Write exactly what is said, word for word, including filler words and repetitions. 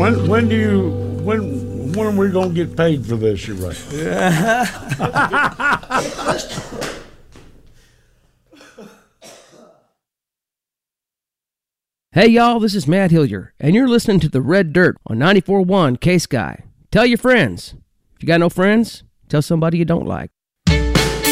When when do you when when are we gonna get paid for this? You're right. Hey y'all, this is Matt Hillier, and you're listening to The Red Dirt on ninety-four point one K-Sky. Tell your friends. If you got no friends, tell somebody you don't like.